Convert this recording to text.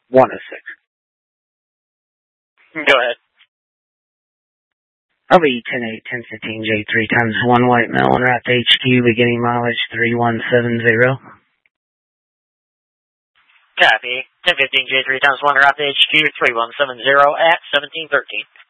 106. Go ahead. I'll be 10-8, 10-15, J3 times 1 white male on route to HQ, beginning mileage 3170. Copy. 10-15, J3 times 1 route to HQ, 3170 at 1713.